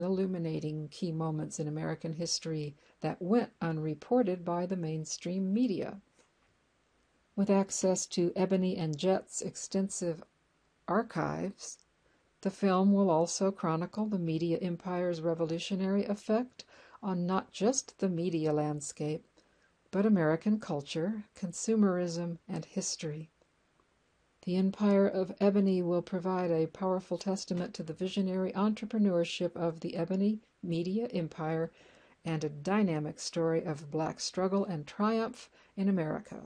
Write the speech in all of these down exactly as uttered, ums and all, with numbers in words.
illuminating key moments in American history that went unreported by the mainstream media. With access to Ebony and Jet's extensive archives, the film will also chronicle the media empire's revolutionary effect on not just the media landscape, but American culture, consumerism, and history. The Empire of Ebony will provide a powerful testament to the visionary entrepreneurship of the Ebony media empire and a dynamic story of Black struggle and triumph in America.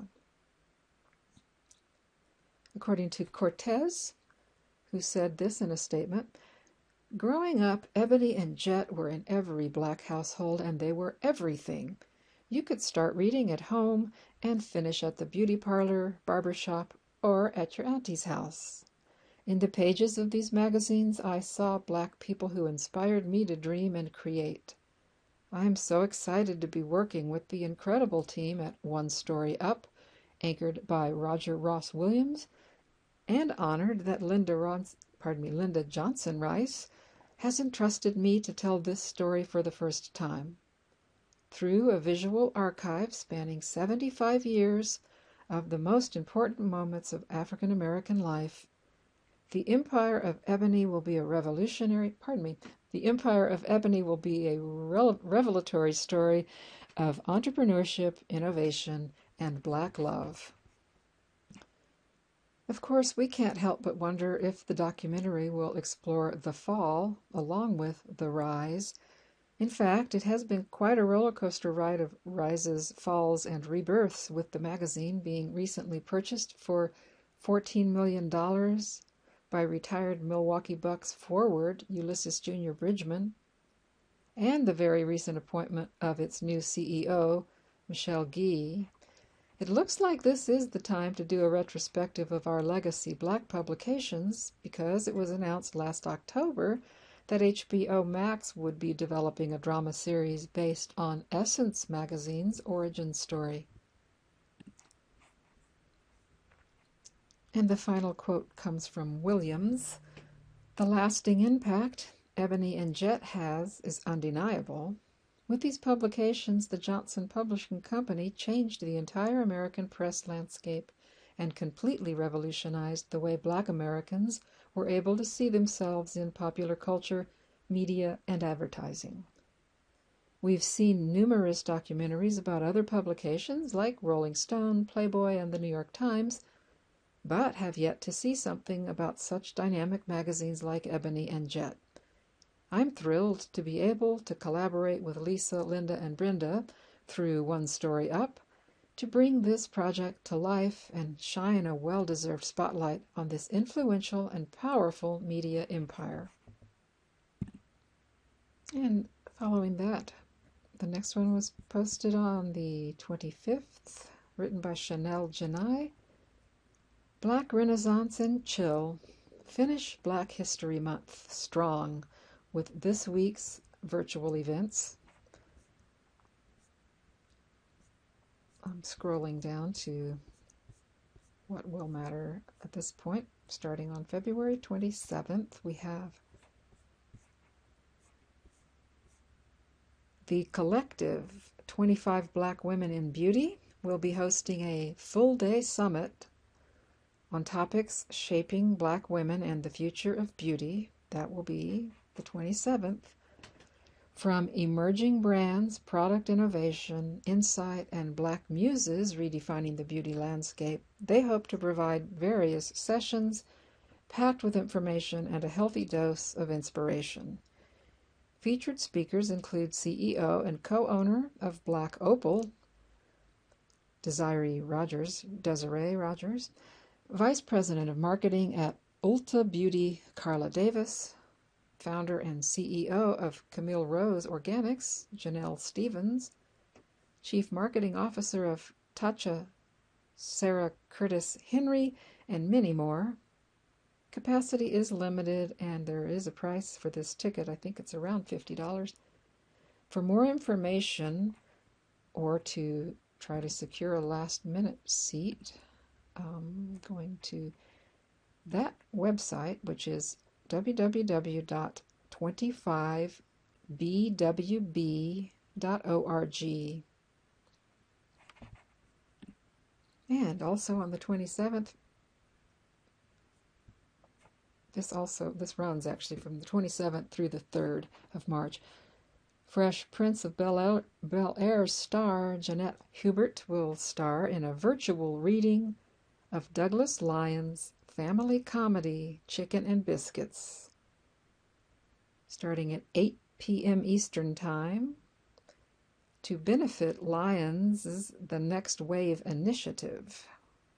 According to Cortez, who said this in a statement, "Growing up, Ebony and Jet were in every Black household, and they were everything. You could start reading at home and finish at the beauty parlor, barber shop, or at your auntie's house. In the pages of these magazines, I saw Black people who inspired me to dream and create. I am so excited to be working with the incredible team at One Story Up, anchored by Roger Ross Williams, and honored that Linda, Ron- pardon me, Linda Johnson Rice has entrusted me to tell this story for the first time. Through a visual archive spanning seventy-five years of the most important moments of African American life, the Empire of Ebony will be a revolutionary, pardon me, the Empire of Ebony will be a re- revelatory story of entrepreneurship, innovation, and Black love." Of course, we can't help but wonder if the documentary will explore the fall along with the rise. In fact, it has been quite a roller coaster ride of rises, falls, and rebirths, with the magazine being recently purchased for fourteen million dollars by retired Milwaukee Bucks forward Ulysses Junior Bridgman, and the very recent appointment of its new C E O, Michelle Gee. It looks like this is the time to do a retrospective of our legacy Black publications, because it was announced last October that H B O Max would be developing a drama series based on Essence magazine's origin story. And the final quote comes from Williams. "The lasting impact Ebony and Jet has is undeniable. With these publications, the Johnson Publishing Company changed the entire American press landscape and completely revolutionized the way Black Americans were able to see themselves in popular culture, media, and advertising. We've seen numerous documentaries about other publications like Rolling Stone, Playboy, and the New York Times, but have yet to see something about such dynamic magazines like Ebony and Jet. I'm thrilled to be able to collaborate with Lisa, Linda, and Brenda through One Story Up to bring this project to life and shine a well-deserved spotlight on this influential and powerful media empire." And following that, the next one was posted on the twenty-fifth, written by Chanel Janai. "Black Renaissance and Chill. Finish Black History Month strong with this week's virtual events." I'm scrolling down to what will matter at this point. Starting on February twenty-seventh, we have the Collective, twenty-five Black Women in Beauty, will be hosting a full-day summit on topics shaping Black women and the future of beauty. That will be the twenty-seventh. From emerging brands, product innovation, insight, and Black muses redefining the beauty landscape, they hope to provide various sessions packed with information and a healthy dose of inspiration. Featured speakers include C E O and co-owner of Black Opal, Desiree Rogers, Desiree Rogers, Vice President of Marketing at Ulta Beauty, Carla Davis, founder and C E O of Camille Rose Organics, Janelle Stevens, Chief Marketing Officer of Tatcha, Sarah Curtis Henry, and many more. Capacity is limited, and there is a price for this ticket. I think it's around fifty dollars. For more information or to try to secure a last-minute seat, um, going to that website, which is w w w dot twenty-five b w b dot org. And also on the twenty-seventh, this also, this runs actually from the twenty-seventh through the third of March. Fresh Prince of Bel Air's star Jeanette Hubert will star in a virtual reading of Douglas Lyons' family comedy Chicken and Biscuits, starting at eight p m Eastern Time, to benefit Lyons' The Next Wave initiative.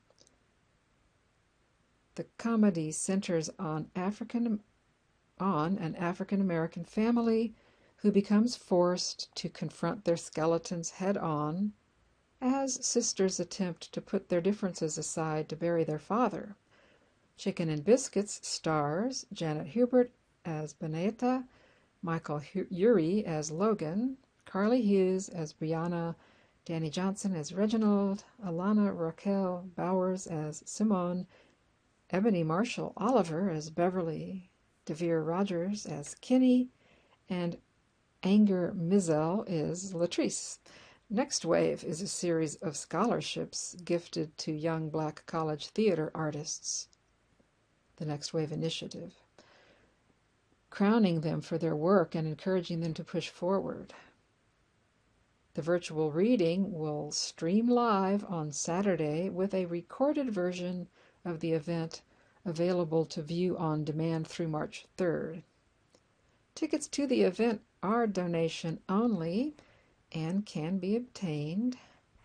The comedy centers on African on an African-American family who becomes forced to confront their skeletons head-on as sisters attempt to put their differences aside to bury their father. Chicken and Biscuits stars Janet Hubert as Beneta, Michael Urie as Logan, Carly Hughes as Brianna, Danny Johnson as Reginald, Alana Raquel Bowers as Simone, Ebony Marshall Oliver as Beverly, Devere Rogers as Kenny, and Anger Mizell is Latrice. Next Wave is a series of scholarships gifted to young black college theater artists, the Next Wave Initiative, crowning them for their work and encouraging them to push forward. The virtual reading will stream live on Saturday with a recorded version of the event available to view on demand through March third. Tickets to the event are donation only and can be obtained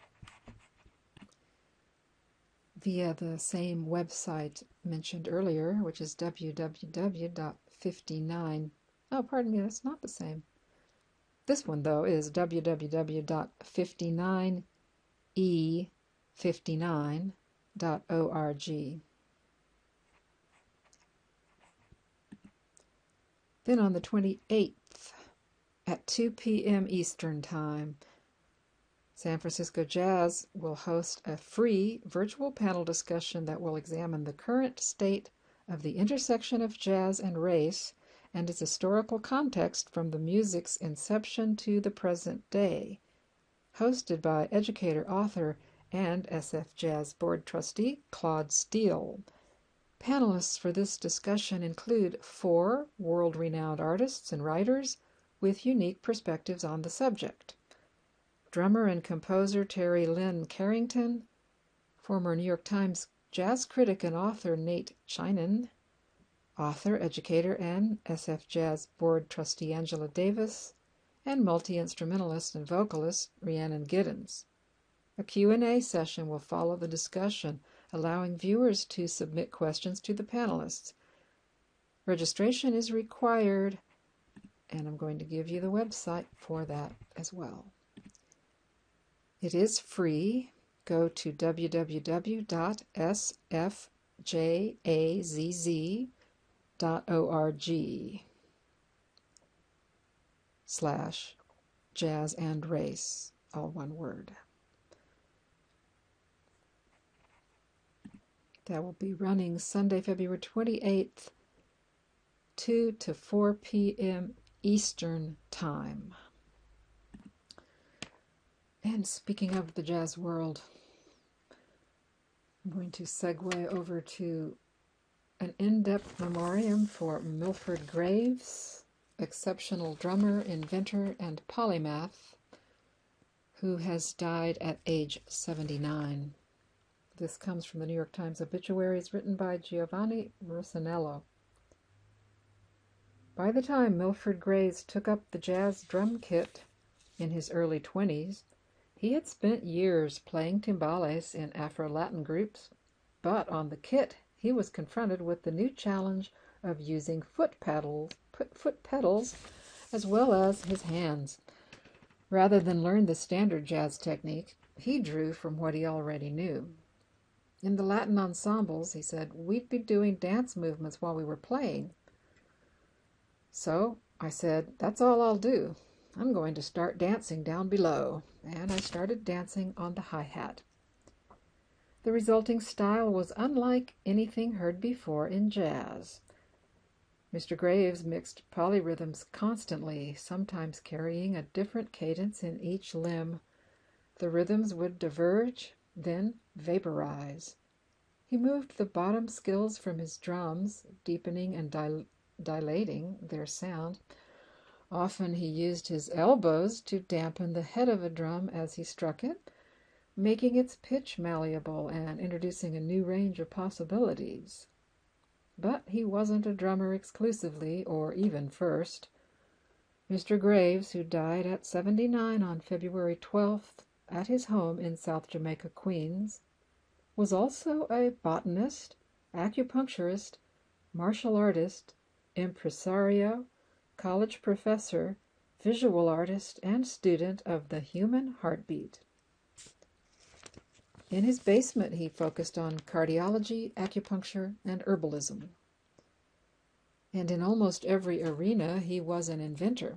via the same website mentioned earlier, which is w w w dot fifty-nine. Oh, pardon me, that's not the same. This one, though, is w w w dot fifty-nine e fifty-nine dot org. Then on the twenty-eighth at two p m Eastern Time, San Francisco Jazz will host a free virtual panel discussion that will examine the current state of the intersection of jazz and race and its historical context from the music's inception to the present day. Hosted by educator, author, and S F Jazz Board Trustee Claude Steele. Panelists for this discussion include four world-renowned artists and writers with unique perspectives on the subject. Drummer and composer Terry Lynn Carrington, former New York Times jazz critic and author Nate Chinen, author, educator, and S F Jazz Board Trustee Angela Davis, and multi-instrumentalist and vocalist Rhiannon Giddens. A Q and A session will follow the discussion, allowing viewers to submit questions to the panelists. Registration is required, and I'm going to give you the website for that as well. It is free. Go to w w w dot s f jazz dot org slash jazz and race, all one word. That will be running Sunday, February twenty-eighth, two to four p m Eastern Time. And speaking of the jazz world, I'm going to segue over to an in-depth memoriam for Milford Graves, exceptional drummer, inventor, and polymath, who has died at age seventy-nine. This comes from the New York Times obituaries written by Giovanni Russinello. By the time Milford Graves took up the jazz drum kit in his early twenties, he had spent years playing timbales in Afro-Latin groups, but on the kit he was confronted with the new challenge of using foot pedals, foot pedals as well as his hands. Rather than learn the standard jazz technique, he drew from what he already knew. In the Latin ensembles, he said, we'd be doing dance movements while we were playing. So I said, that's all I'll do. I'm going to start dancing down below. And I started dancing on the hi-hat. The resulting style was unlike anything heard before in jazz. Mister Graves mixed polyrhythms constantly, sometimes carrying a different cadence in each limb. The rhythms would diverge, then vaporize. He moved the bottom skills from his drums, deepening and dil- dilating their sound. Often he used his elbows to dampen the head of a drum as he struck it, making its pitch malleable and introducing a new range of possibilities. But he wasn't a drummer exclusively, or even first. Mister Graves, who died at seventy-nine on February twelfth at his home in South Jamaica, Queens, was also a botanist, acupuncturist, martial artist, impresario, college professor, visual artist, and student of the human heartbeat. In his basement, he focused on cardiology, acupuncture, and herbalism. And in almost every arena, he was an inventor.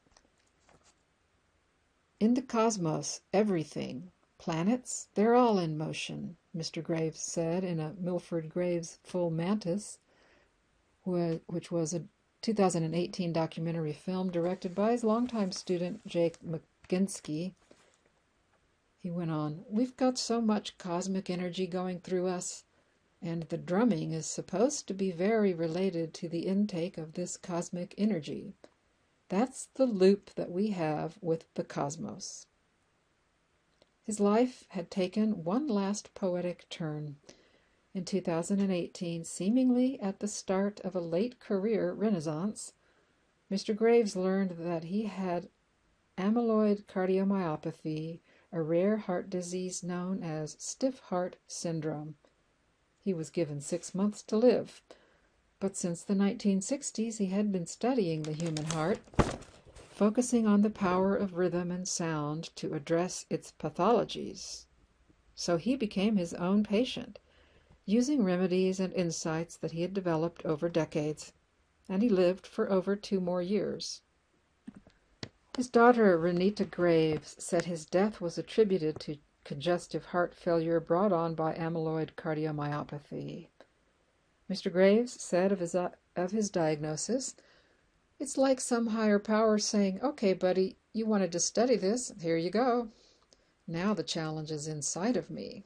In the cosmos, everything, planets, they're all in motion, Mister Graves said in a Milford Graves Full Mantis, which was a two thousand eighteen documentary film directed by his longtime student Jake McGinsky. He went on, "We've got so much cosmic energy going through us, and the drumming is supposed to be very related to the intake of this cosmic energy. That's the loop that we have with the cosmos." His life had taken one last poetic turn. In two thousand eighteen, seemingly at the start of a late career renaissance, Mister Graves learned that he had amyloid cardiomyopathy, a rare heart disease known as stiff heart syndrome. He was given six months to live, but since the nineteen sixties he had been studying the human heart, focusing on the power of rhythm and sound to address its pathologies. So he became his own patient, using remedies and insights that he had developed over decades, and he lived for over two more years. His daughter, Renita Graves, said his death was attributed to congestive heart failure brought on by amyloid cardiomyopathy. Mister Graves said of his, of his diagnosis, "It's like some higher power saying, 'Okay, buddy, you wanted to study this, here you go. Now the challenge is inside of me.'"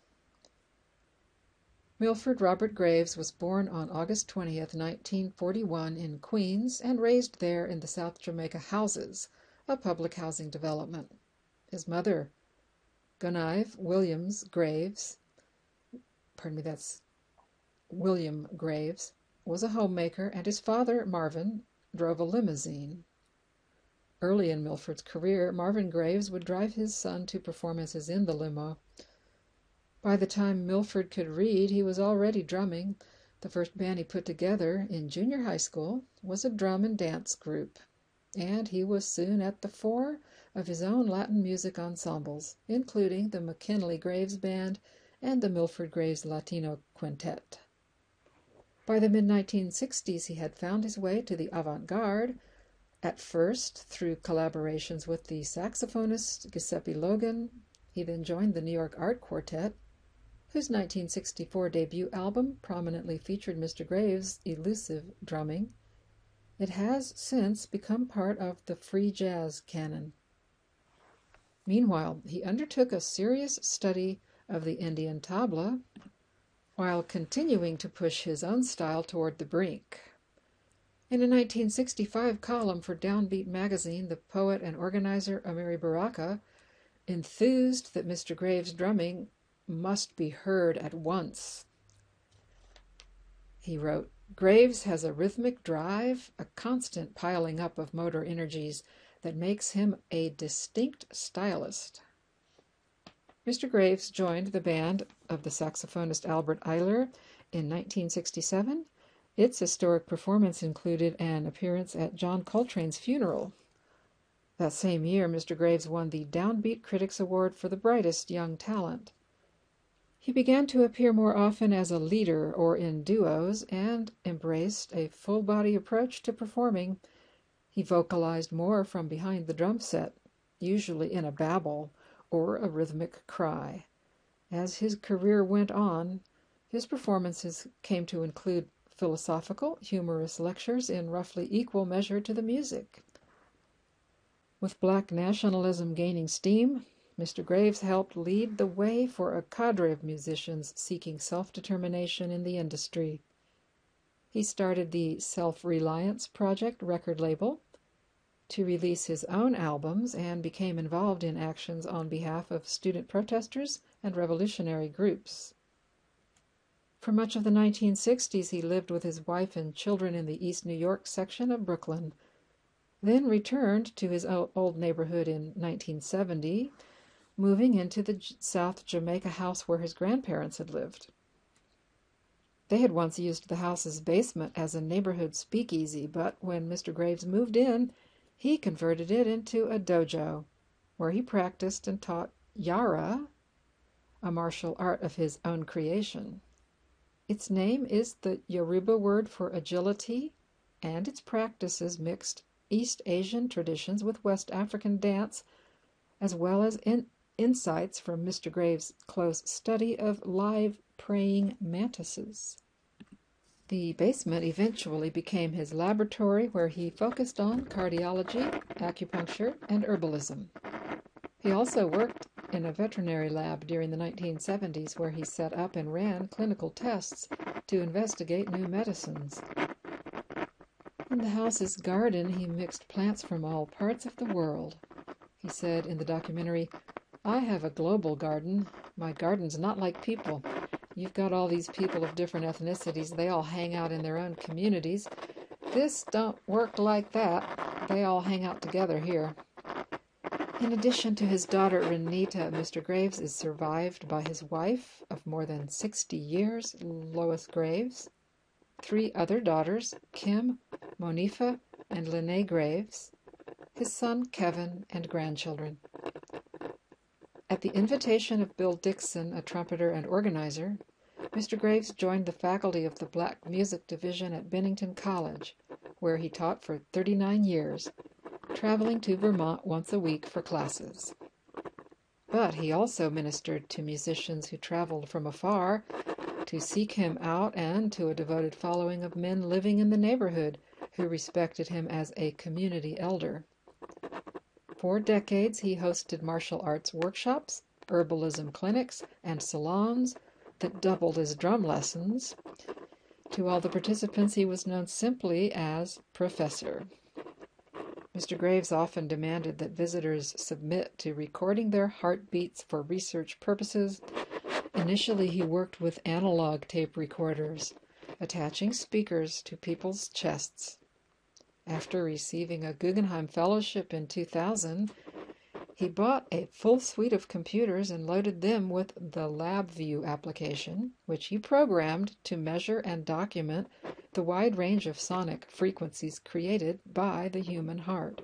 Milford Robert Graves was born on August twentieth, nineteen forty-one in Queens and raised there in the South Jamaica Houses, a public housing development. His mother, Gunnive Williams Graves, pardon me, that's William Graves, was a homemaker, and his father, Marvin, drove a limousine. Early in Milford's career, Marvin Graves would drive his son to performances in the limo. By the time Milford could read, he was already drumming. The first band he put together in junior high school was a drum and dance group, and he was soon at the fore of his own Latin music ensembles, including the McKinley Graves Band and the Milford Graves Latino Quintet. By the mid nineteen sixties, he had found his way to the avant-garde, at first through collaborations with the saxophonist Giuseppe Logan. He then joined the New York Art Quartet, whose nineteen sixty-four debut album prominently featured Mister Graves' elusive drumming. It has since become part of the free jazz canon. Meanwhile, he undertook a serious study of the Indian tabla, while continuing to push his own style toward the brink. In a nineteen sixty-five column for Downbeat magazine, the poet and organizer Amiri Baraka enthused that Mister Graves' drumming must be heard at once. He wrote, "Graves has a rhythmic drive, a constant piling up of motor energies that makes him a distinct stylist." Mister Graves joined the band of the saxophonist Albert Ayler in nineteen sixty-seven. Its historic performance included an appearance at John Coltrane's funeral. That same year, Mister Graves won the Downbeat Critics Award for the brightest young talent. He began to appear more often as a leader or in duos and embraced a full-body approach to performing. He vocalized more from behind the drum set, usually in a babble or a rhythmic cry. As his career went on, his performances came to include philosophical, humorous lectures in roughly equal measure to the music. With black nationalism gaining steam, Mister Graves helped lead the way for a cadre of musicians seeking self-determination in the industry. He started the Self-Reliance Project record label to release his own albums and became involved in actions on behalf of student protesters and revolutionary groups. For much of the nineteen sixties, he lived with his wife and children in the East New York section of Brooklyn, then returned to his old neighborhood in nineteen seventy, moving into the South Jamaica house where his grandparents had lived. They had once used the house's basement as a neighborhood speakeasy, but when Mister Graves moved in, he converted it into a dojo, where he practiced and taught Yara, a martial art of his own creation. Its name is the Yoruba word for agility, and its practices mixed East Asian traditions with West African dance, as well as in insights from Mister Graves' close study of live praying mantises. The basement eventually became his laboratory, where he focused on cardiology, acupuncture, and herbalism. He also worked in a veterinary lab during the nineteen seventies, where he set up and ran clinical tests to investigate new medicines. In the house's garden, he mixed plants from all parts of the world. He said in the documentary, "I have a global garden. My garden's not like people. You've got all these people of different ethnicities. They all hang out in their own communities. This don't work like that. They all hang out together here." In addition to his daughter Renita, Mister Graves is survived by his wife of more than sixty years, Lois Graves, three other daughters, Kim, Monifa, and Lene Graves, his son Kevin, and grandchildren. At the invitation of Bill Dixon, a trumpeter and organizer, Mister Graves joined the faculty of the Black Music Division at Bennington College, where he taught for thirty-nine years, traveling to Vermont once a week for classes. But he also ministered to musicians who traveled from afar to seek him out, and to a devoted following of men living in the neighborhood who respected him as a community elder. For decades, he hosted martial arts workshops, herbalism clinics, and salons that doubled as drum lessons. To all the participants, he was known simply as Professor. Mister Graves often demanded that visitors submit to recording their heartbeats for research purposes. Initially, he worked with analog tape recorders, attaching speakers to people's chests. After receiving a Guggenheim Fellowship in two thousand, he bought a full suite of computers and loaded them with the LabVIEW application, which he programmed to measure and document the wide range of sonic frequencies created by the human heart.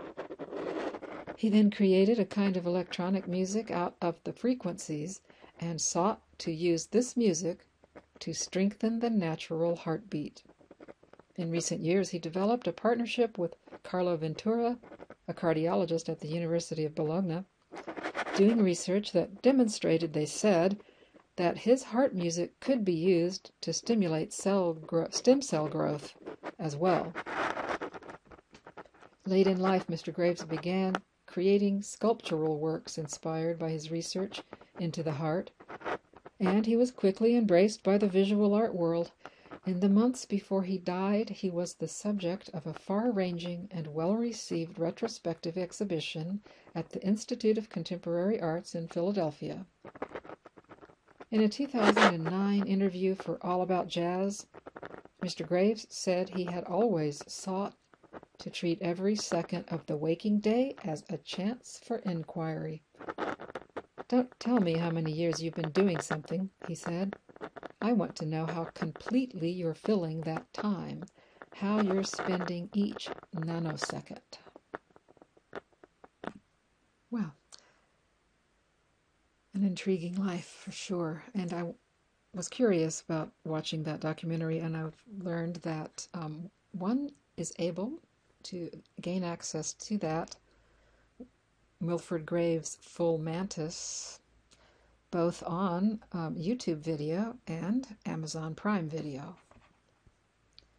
He then created a kind of electronic music out of the frequencies and sought to use this music to strengthen the natural heartbeat. In recent years, he developed a partnership with Carlo Ventura, a cardiologist at the University of Bologna, doing research that demonstrated, they said, that his heart music could be used to stimulate cell gro- stem cell growth as well. Late in life, Mister Graves began creating sculptural works inspired by his research into the heart, and he was quickly embraced by the visual art world. In the months before he died, he was the subject of a far-ranging and well-received retrospective exhibition at the Institute of Contemporary Arts in Philadelphia. In a two thousand nine interview for All About Jazz, Mister Graves said he had always sought to treat every second of the waking day as a chance for inquiry. "Don't tell me how many years you've been doing something," he said. "I want to know how completely you're filling that time, how you're spending each nanosecond." Well, an intriguing life for sure. And I was curious about watching that documentary, and I've learned that um, one is able to gain access to that Wilfred Graves' Full Mantis both on um, YouTube video and Amazon Prime Video.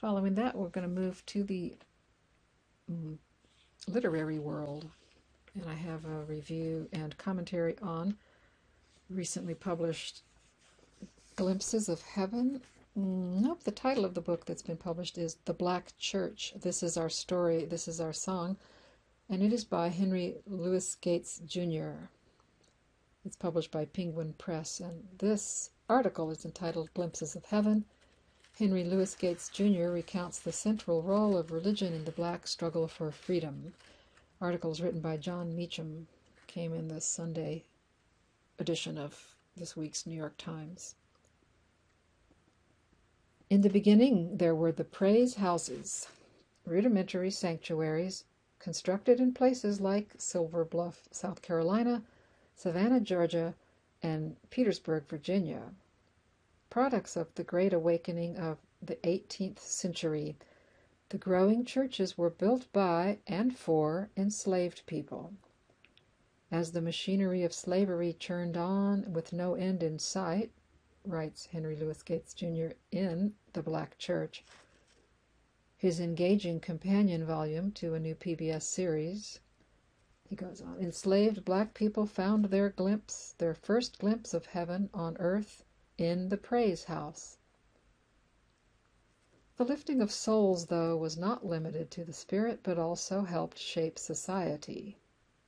Following that, we're going to move to the mm, literary world. And I have a review and commentary on recently published Glimpses of Heaven. Mm, Nope, the title of the book that's been published is The Black Church. This is our story, this is our song, and it is by Henry Louis Gates Junior It's published by Penguin Press, and this article is entitled Glimpses of Heaven. Henry Louis Gates Junior recounts the central role of religion in the black struggle for freedom. Articles written by John Meacham came in the Sunday edition of this week's New York Times. In the beginning there were the praise houses, rudimentary sanctuaries constructed in places like Silver Bluff, South Carolina, Savannah, Georgia, and Petersburg, Virginia. Products of the Great Awakening of the eighteenth century, the growing churches were built by and for enslaved people. As the machinery of slavery churned on with no end in sight, writes Henry Louis Gates Junior in The Black Church, his engaging companion volume to a new P B S series, he goes on, enslaved black people found their glimpse, their first glimpse of heaven on earth in the praise house. The lifting of souls, though, was not limited to the spirit, but also helped shape society.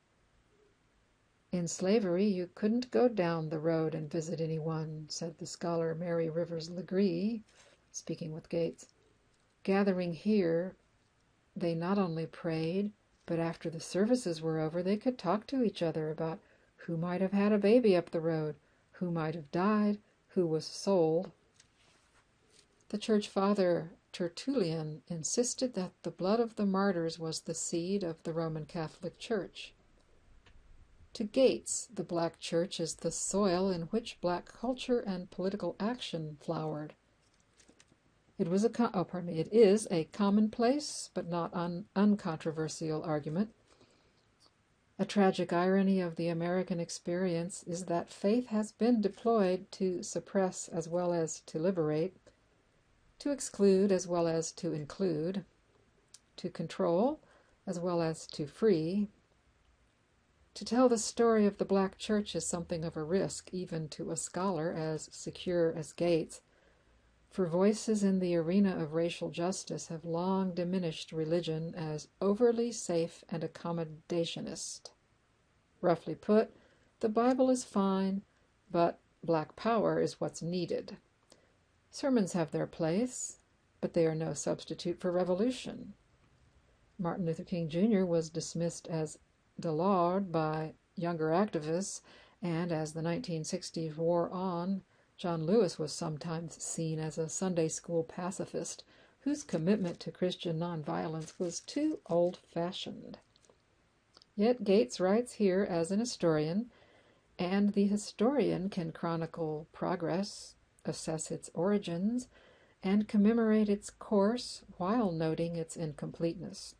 In slavery, you couldn't go down the road and visit anyone, said the scholar Mary Rivers Legree, speaking with Gates. Gathering here, they not only prayed, but after the services were over, they could talk to each other about who might have had a baby up the road, who might have died, who was sold. The church father Tertullian insisted that the blood of the martyrs was the seed of the Roman Catholic Church. To Gates, the black church is the soil in which black culture and political action flowered. It was a co- oh, pardon me, it is a commonplace but not un- uncontroversial argument. A tragic irony of the American experience is that faith has been deployed to suppress as well as to liberate, to exclude as well as to include, to control as well as to free. To tell the story of the black church is something of a risk, even to a scholar as secure as Gates, for voices in the arena of racial justice have long diminished religion as overly safe and accommodationist. Roughly put, the Bible is fine, but black power is what's needed. Sermons have their place, but they are no substitute for revolution. Martin Luther King Junior was dismissed as Delaud by younger activists, and as the nineteen sixties wore on, John Lewis was sometimes seen as a Sunday school pacifist whose commitment to Christian nonviolence was too old-fashioned. Yet Gates writes here as an historian, and the historian can chronicle progress, assess its origins, and commemorate its course while noting its incompleteness.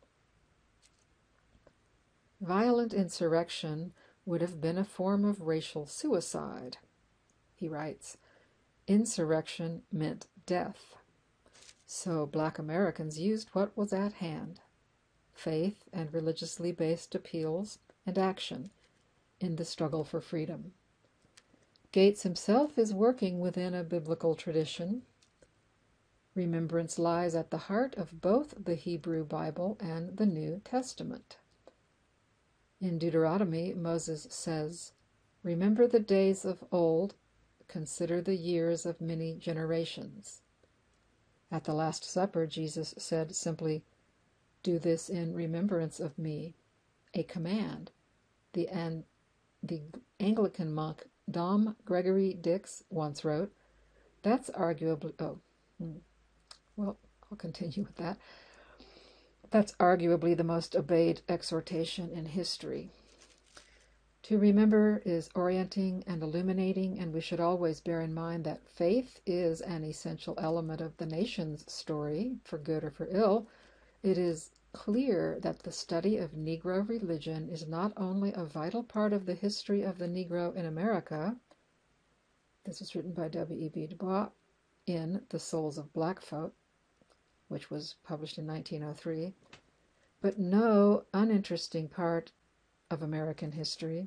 Violent insurrection would have been a form of racial suicide, he writes. Insurrection meant death. So black Americans used what was at hand, faith and religiously based appeals and action in the struggle for freedom. Gates himself is working within a biblical tradition. Remembrance lies at the heart of both the Hebrew Bible and the New Testament. In Deuteronomy, Moses says, "Remember the days of old, consider the years of many generations." At the Last Supper, Jesus said simply, "Do this in remembrance of me," a command. The, an, the Anglican monk Dom Gregory Dix once wrote, "That's arguably..." Oh, hmm, well, I'll continue with that. That's arguably the most obeyed exhortation in history. To remember is orienting and illuminating, and we should always bear in mind that faith is an essential element of the nation's story, for good or for ill. It is clear that the study of Negro religion is not only a vital part of the history of the Negro in America. This was written by W E B Du Bois in The Souls of Black Folk. which was published in nineteen oh three, but no uninteresting part of American history.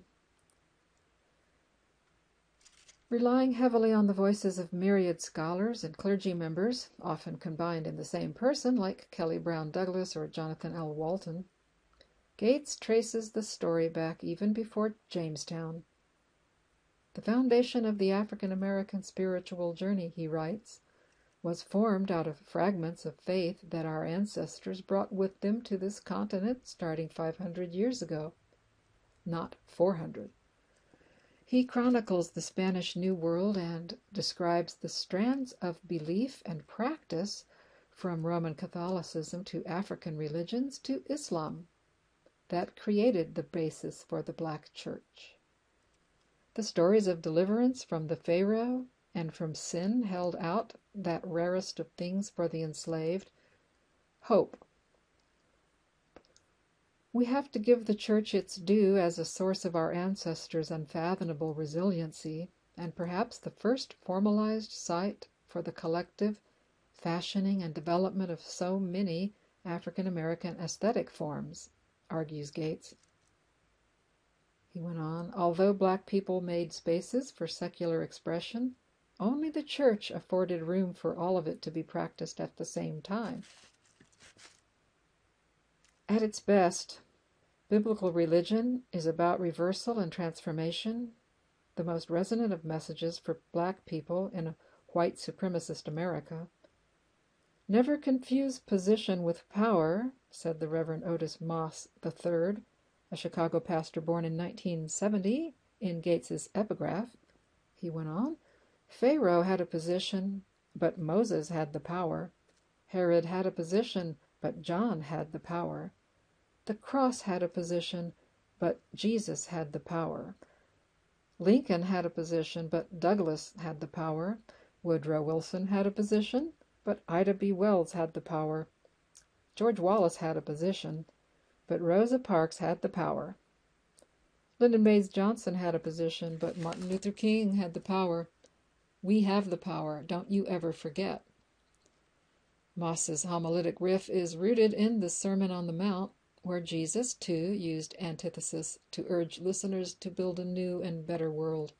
Relying heavily on the voices of myriad scholars and clergy members, often combined in the same person, like Kelly Brown Douglas or Jonathan L. Walton, Gates traces the story back even before Jamestown. The foundation of the African American spiritual journey, he writes, was formed out of fragments of faith that our ancestors brought with them to this continent starting five hundred years ago, not four hundred. He chronicles the Spanish New World and describes the strands of belief and practice from Roman Catholicism to African religions to Islam that created the basis for the Black Church. The stories of deliverance from the Pharaoh and from sin held out that rarest of things for the enslaved, hope. We have to give the Church its due as a source of our ancestors' unfathomable resiliency, and perhaps the first formalized site for the collective fashioning and development of so many African American aesthetic forms, argues Gates. He went on, although black people made spaces for secular expression, only the Church afforded room for all of it to be practiced at the same time. At its best, biblical religion is about reversal and transformation, the most resonant of messages for black people in a white supremacist America. Never confuse position with power, said the Reverend Otis Moss the third, a Chicago pastor born in nineteen seventy, in Gates's epigraph. He went on, Pharaoh had a position, but Moses had the power. Herod had a position, but John had the power. The cross had a position, but Jesus had the power. Lincoln had a position, but Douglas had the power. Woodrow Wilson had a position, but Ida B. Wells had the power. George Wallace had a position, but Rosa Parks had the power. Lyndon Baines Johnson had a position, but Martin Luther King had the power. We have the power, don't you ever forget. Moss's homiletic riff is rooted in the Sermon on the Mount, where Jesus, too, used antithesis to urge listeners to build a new and better world.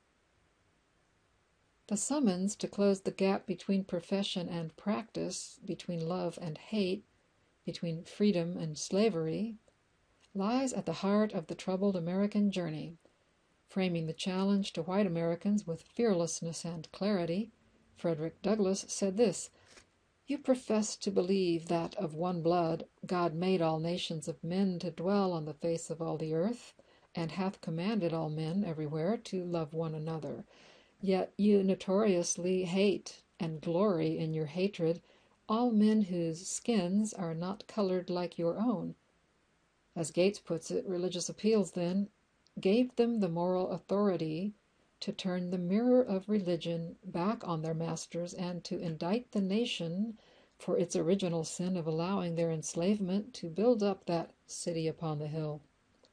The summons to close the gap between profession and practice, between love and hate, between freedom and slavery, lies at the heart of the troubled American journey. Framing the challenge to white Americans with fearlessness and clarity, Frederick Douglass said this, You profess to believe that of one blood God made all nations of men to dwell on the face of all the earth, and hath commanded all men everywhere to love one another. Yet you notoriously hate and glory in your hatred all men whose skins are not colored like your own. As Gates puts it, religious appeals, then, gave them the moral authority to turn the mirror of religion back on their masters and to indict the nation for its original sin of allowing their enslavement to build up that city upon the hill.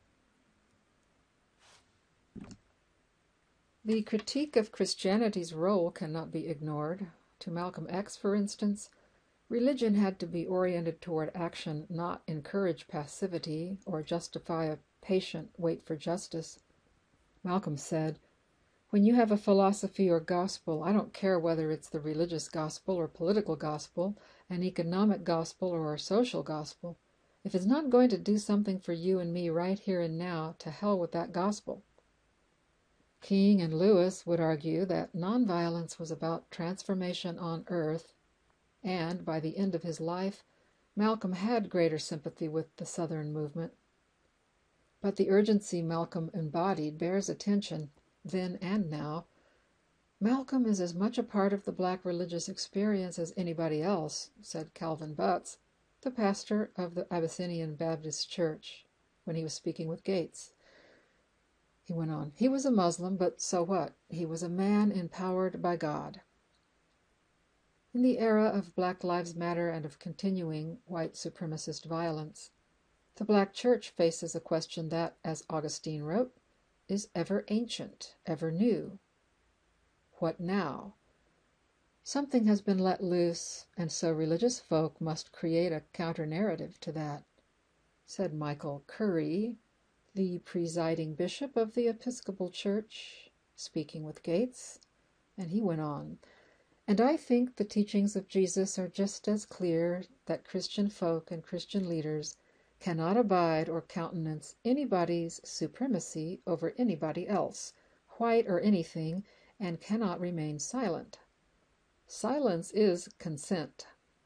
The critique of Christianity's role cannot be ignored. To Malcolm X, for instance, religion had to be oriented toward action, not encourage passivity or justify a patient wait for justice. Malcolm said, When you have a philosophy or gospel, I don't care whether it's the religious gospel or political gospel, an economic gospel or a social gospel. If it's not going to do something for you and me right here and now, to hell with that gospel. King and Lewis would argue that nonviolence was about transformation on earth, and by the end of his life, Malcolm had greater sympathy with the Southern movement. But the urgency Malcolm embodied bears attention, then and now. Malcolm is as much a part of the black religious experience as anybody else, said Calvin Butts, the pastor of the Abyssinian Baptist Church, when he was speaking with Gates. He went on, he was a Muslim, but so what? He was a man empowered by God. In the era of Black Lives Matter and of continuing white supremacist violence, the Black Church faces a question that, as Augustine wrote, is ever ancient, ever new. What now? Something has been let loose, and so religious folk must create a counter-narrative to that, said Michael Curry, the presiding bishop of the Episcopal Church, speaking with Gates, and he went on, "And I think the teachings of Jesus are just as clear that Christian folk and Christian leaders cannot abide or countenance anybody's supremacy over anybody else, white or anything, and cannot remain silent. Silence is consent."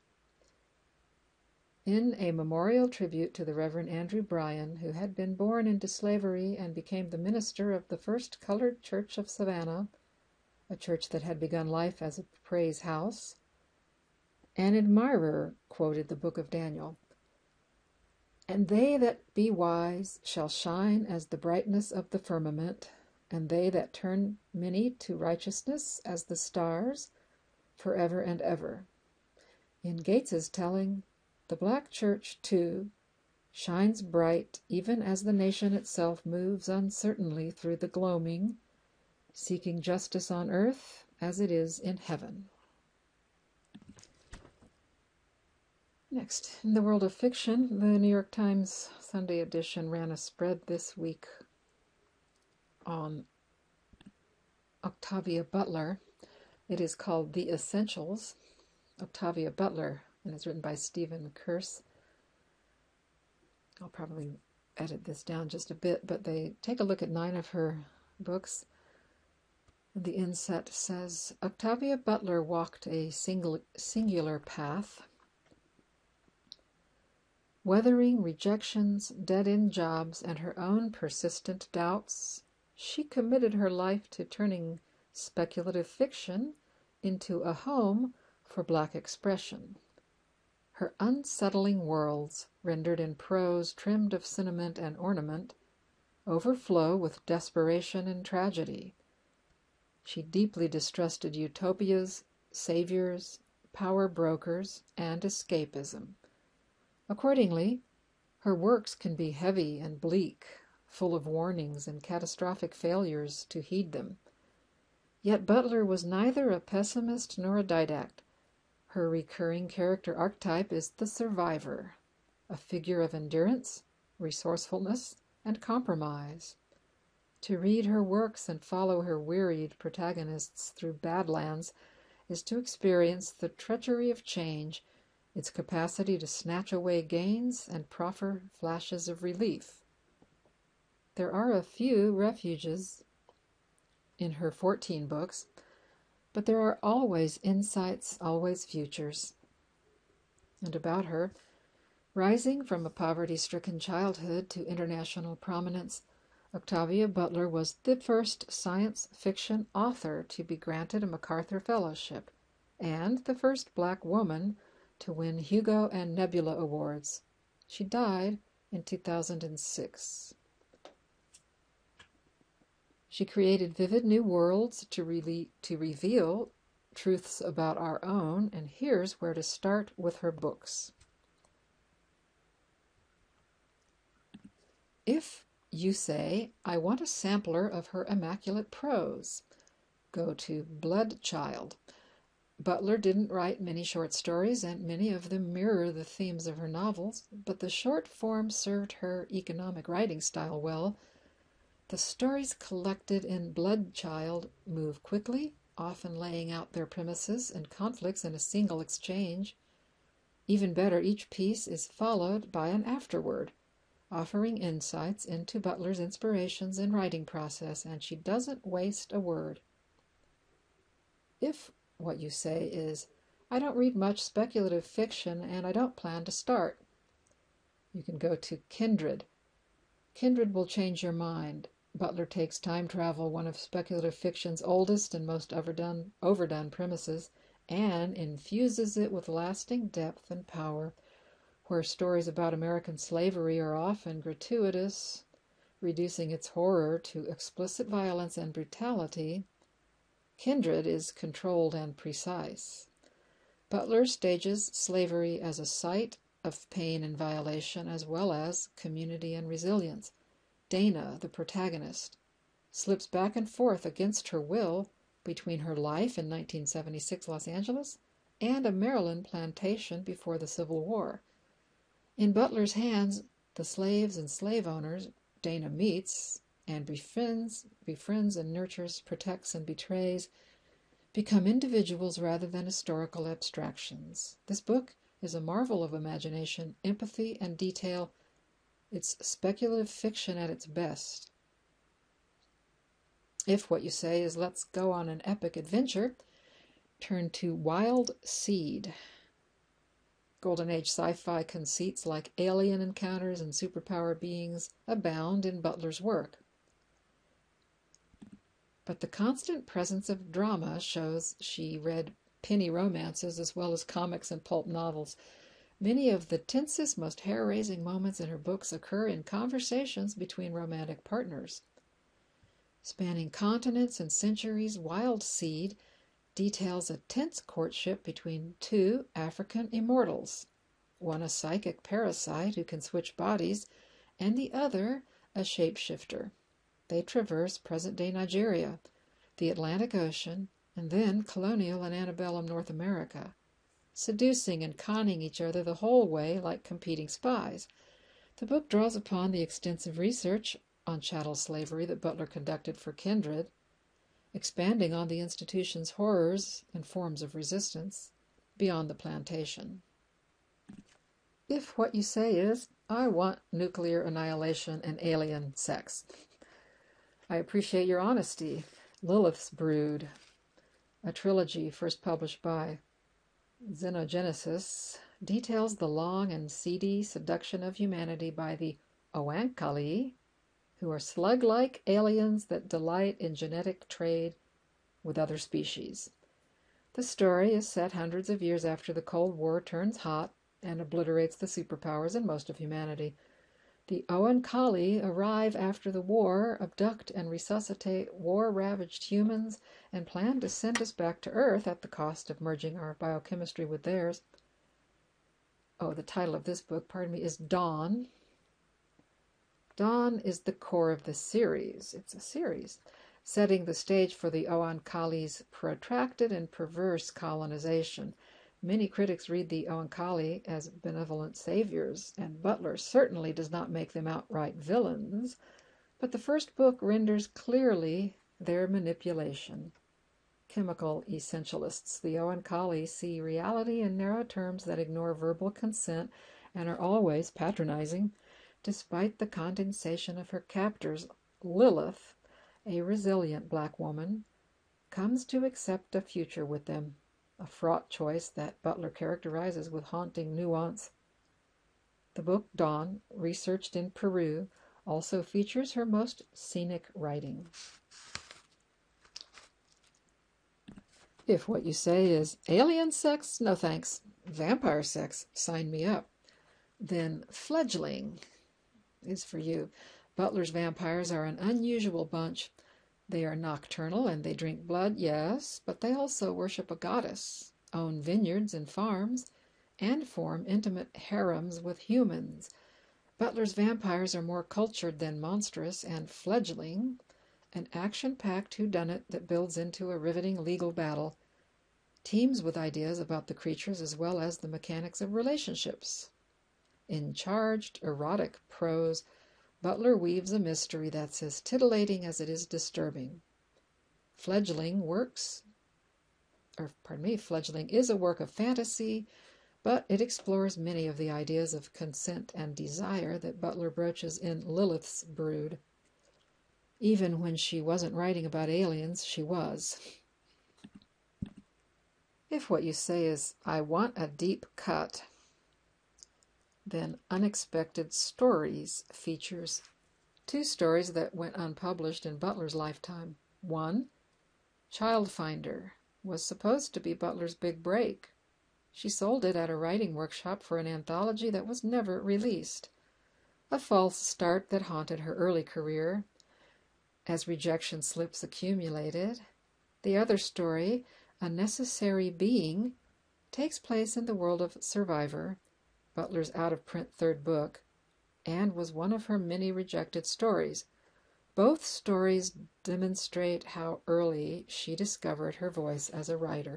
In a memorial tribute to the Reverend Andrew Bryan, who had been born into slavery and became the minister of the First Colored Church of Savannah, a church that had begun life as a praise house, an admirer quoted the book of Daniel, "And they that be wise shall shine as the brightness of the firmament, and they that turn many to righteousness as the stars, forever and ever." In Gates's telling, the black church, too, shines bright even as the nation itself moves uncertainly through the gloaming, seeking justice on earth as it is in heaven. Next, in the world of fiction, the New York Times Sunday edition ran a spread this week on Octavia Butler. It is called The Essentials, Octavia Butler, and it's written by Stephen Kearse. I'll probably edit this down just a bit, but they take a look at nine of her books. The inset says, Octavia Butler walked a single, singular path, weathering rejections, dead-end jobs, and her own persistent doubts. She committed her life to turning speculative fiction into a home for black expression. Her unsettling worlds, rendered in prose trimmed of sentiment and ornament, overflow with desperation and tragedy. She deeply distrusted utopias, saviors, power brokers, and escapism. Accordingly, her works can be heavy and bleak, full of warnings and catastrophic failures to heed them. Yet Butler was neither a pessimist nor a didact. Her recurring character archetype is the survivor, a figure of endurance, resourcefulness, and compromise. To read her works and follow her wearied protagonists through Badlands is to experience the treachery of change, its capacity to snatch away gains and proffer flashes of relief. There are a few refuges in her fourteen books, but there are always insights, always futures. And about her, rising from a poverty-stricken childhood to international prominence, Octavia Butler was the first science fiction author to be granted a MacArthur Fellowship, and the first black woman to win Hugo and Nebula Awards. She died in two thousand six. She created vivid new worlds to, re- to reveal truths about our own, and here's where to start with her books. If you say, I want a sampler of her immaculate prose, go to Bloodchild. Butler didn't write many short stories, and many of them mirror the themes of her novels, but the short form served her economic writing style well. The stories collected in Bloodchild move quickly, often laying out their premises and conflicts in a single exchange. Even better, each piece is followed by an afterword, offering insights into Butler's inspirations and writing process, and she doesn't waste a word. If what you say is, I don't read much speculative fiction and I don't plan to start, you can go to Kindred. Kindred will change your mind. Butler takes time travel, one of speculative fiction's oldest and most overdone, overdone premises, and infuses it with lasting depth and power. Where stories about American slavery are often gratuitous, reducing its horror to explicit violence and brutality, Kindred is controlled and precise. Butler stages slavery as a site of pain and violation, as well as community and resilience. Dana, the protagonist, slips back and forth against her will between her life in nineteen seventy-six Los Angeles and a Maryland plantation before the Civil War. In Butler's hands, the slaves and slave owners Dana meets and befriends, befriends and nurtures, protects and betrays, become individuals rather than historical abstractions. This book is a marvel of imagination, empathy, and detail. It's speculative fiction at its best. If what you say is let's go on an epic adventure, turn to Wild Seed. Golden Age sci-fi conceits like alien encounters and superpower beings abound in Butler's work. But the constant presence of drama shows she read penny romances as well as comics and pulp novels. Many of the tensest, most hair-raising moments in her books occur in conversations between romantic partners. Spanning continents and centuries, Wild Seed details a tense courtship between two African immortals, one a psychic parasite who can switch bodies, and the other a shapeshifter. They traverse present-day Nigeria, the Atlantic Ocean, and then colonial and antebellum North America, seducing and conning each other the whole way like competing spies. The book draws upon the extensive research on chattel slavery that Butler conducted for Kindred, expanding on the institution's horrors and forms of resistance beyond the plantation. If what you say is, I want nuclear annihilation and alien sex. I appreciate your honesty. Lilith's Brood, a trilogy first published by Xenogenesis, details the long and seedy seduction of humanity by the Oankali, who are slug-like aliens that delight in genetic trade with other species. The story is set hundreds of years after the Cold War turns hot and obliterates the superpowers and most of humanity. The Oankali arrive after the war, abduct and resuscitate war-ravaged humans, and plan to send us back to Earth at the cost of merging our biochemistry with theirs. Oh, the title of this book, pardon me, is Dawn. Dawn is the core of the series. It's a series, setting the stage for the Oankali's protracted and perverse colonization. Many critics read the Oankali as benevolent saviors, and Butler certainly does not make them outright villains, but the first book renders clearly their manipulation. Chemical essentialists, the Oankali see reality in narrow terms that ignore verbal consent and are always patronizing. Despite the condensation of her captors, Lilith, a resilient black woman, comes to accept a future with them, a fraught choice that Butler characterizes with haunting nuance. The book, Dawn, researched in Peru, also features her most scenic writing. If what you say is alien sex, no thanks. Vampire sex, sign me up. Then Fledgling is for you. Butler's vampires are an unusual bunch. They are nocturnal and they drink blood, yes, but they also worship a goddess, own vineyards and farms, and form intimate harems with humans. Butler's vampires are more cultured than monstrous, and Fledgling, an action-packed whodunit that builds into a riveting legal battle, teems with ideas about the creatures as well as the mechanics of relationships. In charged, erotic prose, Butler weaves a mystery that's as titillating as it is disturbing. Fledgling works, or pardon me, Fledgling is a work of fantasy, but it explores many of the ideas of consent and desire that Butler broaches in Lilith's Brood. Even when she wasn't writing about aliens, she was. If what you say is, I want a deep cut, then Unexpected Stories features two stories that went unpublished in Butler's lifetime. One, Childfinder, was supposed to be Butler's big break. She sold it at a writing workshop for an anthology that was never released. A false start that haunted her early career as rejection slips accumulated. The other story, A Necessary Being, takes place in the world of Survivor, Butler's out-of-print third book, and was one of her many rejected stories. Both stories demonstrate how early she discovered her voice as a writer.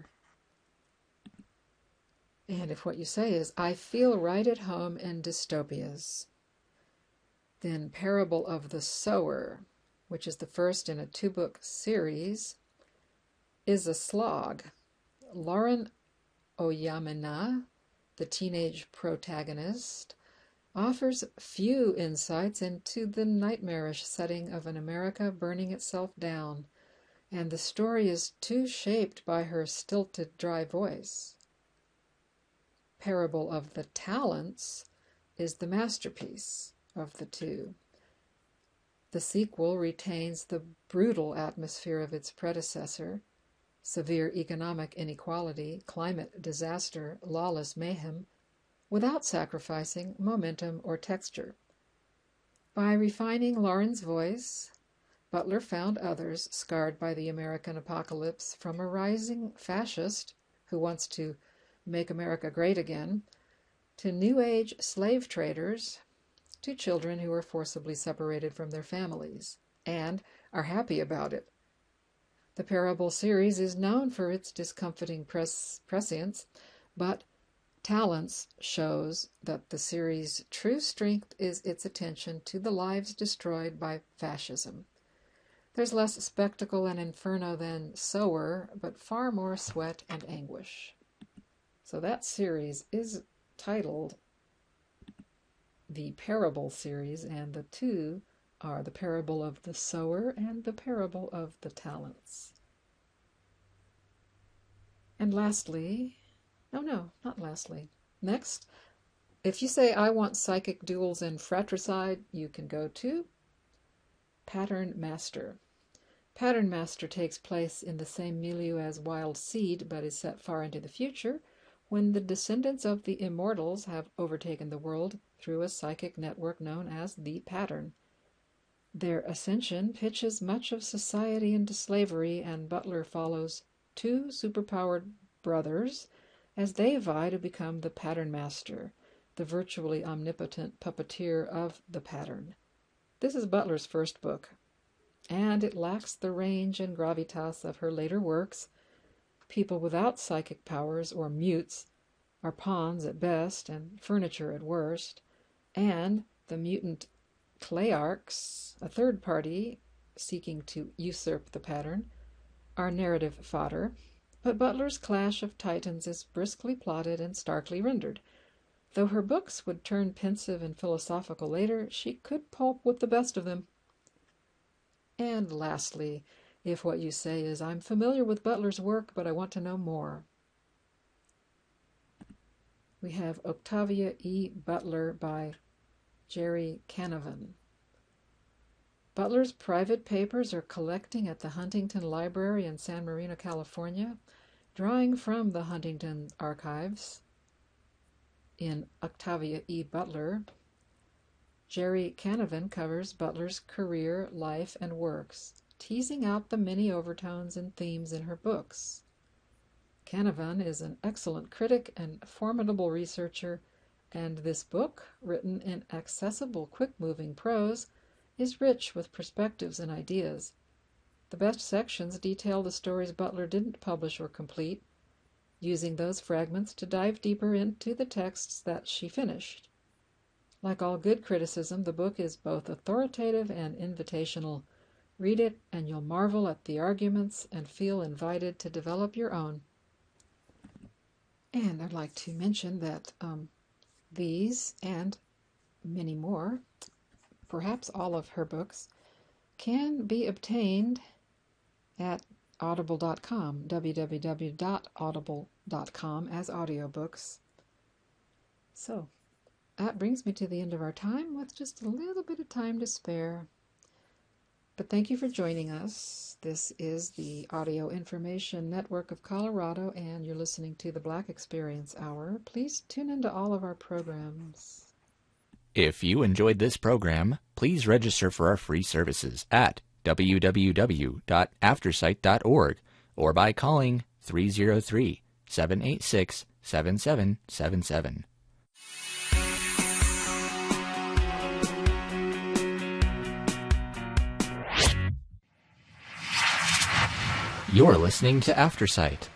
And if what you say is, I feel right at home in dystopias, then Parable of the Sower, which is the first in a two-book series, is a slog. Lauren Oyamina, the teenage protagonist, offers few insights into the nightmarish setting of an America burning itself down, and the story is too shaped by her stilted, dry voice. Parable of the Talents is the masterpiece of the two. The sequel retains the brutal atmosphere of its predecessor, severe economic inequality, climate disaster, lawless mayhem, without sacrificing momentum or texture. By refining Lauren's voice, Butler found others scarred by the American apocalypse, from a rising fascist who wants to make America great again, to New Age slave traders, to children who are forcibly separated from their families, and are happy about it. The Parable series is known for its discomforting pres- prescience, but Talents shows that the series' true strength is its attention to the lives destroyed by fascism. There's less spectacle and inferno than Sower, but far more sweat and anguish. So that series is titled the Parable series, and the two are the Parable of the Sower and the Parable of the Talents. And lastly, no, no, not lastly. Next, if you say, I want psychic duels and fratricide, you can go to Pattern Master. Pattern Master takes place in the same milieu as Wild Seed, but is set far into the future, when the descendants of the immortals have overtaken the world through a psychic network known as the Pattern. Their ascension pitches much of society into slavery, and Butler follows two superpowered brothers as they vie to become the Pattern Master, the virtually omnipotent puppeteer of the Pattern. This is Butler's first book, and it lacks the range and gravitas of her later works. People without psychic powers, or mutes, are pawns at best and furniture at worst, and the mutant Clayarchs, a third party seeking to usurp the Pattern, are narrative fodder. But Butler's clash of titans is briskly plotted and starkly rendered. Though her books would turn pensive and philosophical later, she could pulp with the best of them. And lastly, if what you say is, I'm familiar with Butler's work, but I want to know more, we have Octavia E. Butler by Jerry Canavan. Butler's private papers are collecting at the Huntington Library in San Marino, California, drawing from the Huntington archives. In Octavia E. Butler, Jerry Canavan covers Butler's career, life, and works, teasing out the many overtones and themes in her books. Canavan is an excellent critic and formidable researcher, and this book, written in accessible, quick-moving prose, is rich with perspectives and ideas. The best sections detail the stories Butler didn't publish or complete, using those fragments to dive deeper into the texts that she finished. Like all good criticism, the book is both authoritative and invitational. Read it, and you'll marvel at the arguments and feel invited to develop your own. And I'd like to mention that um, these and many more, perhaps all of her books, can be obtained at audible dot com, w w w dot audible dot com, as audiobooks. So, that brings me to the end of our time, with just a little bit of time to spare. But thank you for joining us. This is the Audio Information Network of Colorado, and you're listening to the Black Experience Hour. Please tune into all of our programs. If you enjoyed this program, please register for our free services at w w w dot aftersight dot org or by calling three oh three, seven eight six, seven seven seven seven. You're listening to Aftersight.